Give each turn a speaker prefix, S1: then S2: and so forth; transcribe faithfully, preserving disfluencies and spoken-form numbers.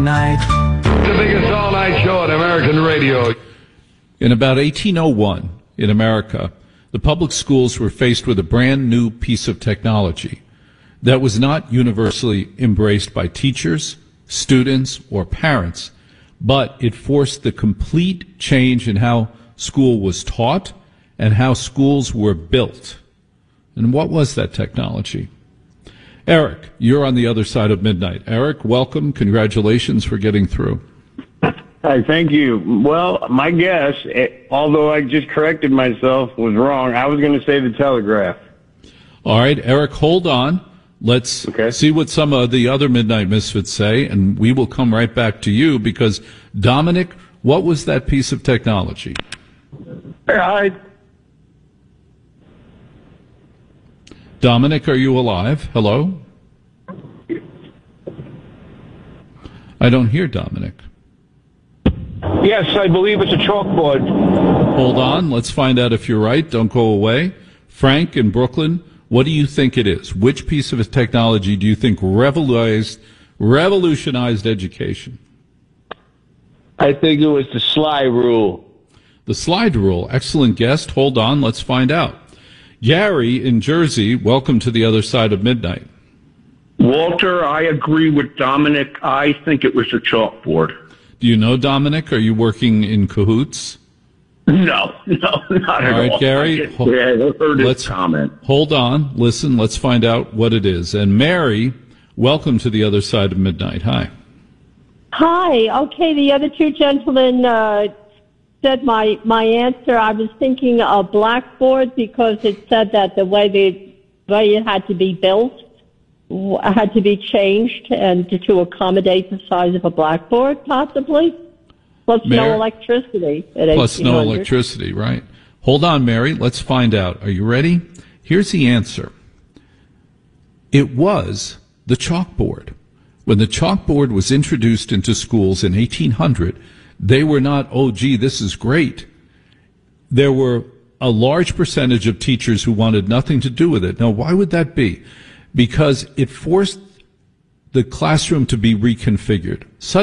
S1: midnight.
S2: The biggest all-night show on American radio.
S3: In about eighteen oh one, in America, the public schools were faced with a brand new piece of technology that was not universally embraced by teachers, students, or parents, but it forced the complete change in how school was taught and how schools were built. And what was that technology? Eric, you're on the other side of midnight. Eric, welcome. Congratulations for getting through.
S4: Hi, thank you. Well, my guess, it, although I just corrected myself, was wrong. I was going to say the telegraph.
S3: All right, Eric, hold on. Let's okay. see what some of the other Midnight Misfits say, and we will come right back to you because, Dominic, what was that piece of technology?
S4: Hi.
S3: Dominic, are you alive? Hello? I don't hear Dominic.
S4: Yes, I believe it's a chalkboard.
S3: Hold on. Let's find out if you're right. Don't go away. Frank in Brooklyn, what do you think it is? Which piece of technology do you think revolutionized, revolutionized education?
S4: I think it was the slide rule.
S3: The slide rule. Excellent guest. Hold on. Let's find out. Gary in Jersey, welcome to the other side of midnight.
S5: Walter, I agree with Dominic. I think it was a chalkboard.
S3: Do you know Dominic? Are you working in cahoots?
S5: No, no, not at all.
S3: All right, Gary,
S5: I just, yeah, I heard his comment.
S3: Hold on. Listen, let's find out what it is. And Mary, welcome to the other side of midnight. Hi.
S6: Hi. Okay, the other two gentlemen uh, said my, my answer. I was thinking a blackboard because it said that the way, the way it had to be built had to be changed and to, to accommodate the size of a blackboard, possibly. Plus Mary, no electricity. At
S3: plus no electricity, right. Hold on, Mary. Let's find out. Are you ready? Here's the answer. It was the chalkboard. When the chalkboard was introduced into schools in eighteen hundred, they were not, oh, gee, this is great. There were a large percentage of teachers who wanted nothing to do with it. Now, why would that be? Because it forced the classroom to be reconfigured.